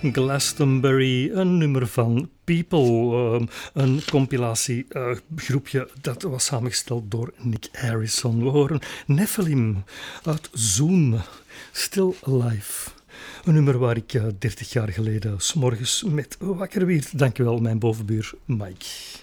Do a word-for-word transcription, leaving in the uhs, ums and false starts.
Glastonbury, een nummer van People, um, een compilatiegroepje uh, dat was samengesteld door Nick Harrison. We horen Nephilim uit Zoom, Still Alive. Een nummer waar ik uh, dertig jaar geleden 's morgens met wakker werd. Dankjewel, mijn bovenbuur Mike.